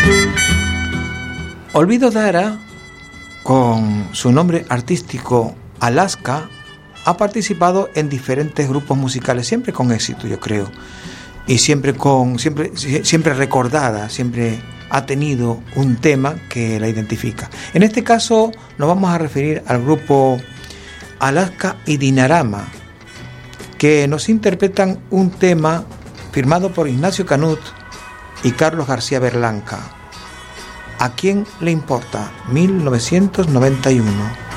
Olvido Dara, con su nombre artístico Alaska, ha participado en diferentes grupos musicales, siempre con éxito, yo creo, y siempre recordada, siempre ha tenido un tema que la identifica. En este caso nos vamos a referir al grupo Alaska y Dinarama, que nos interpretan un tema firmado por Ignacio Canut y Carlos García Berlanca. ¿A quién le importa? 1991.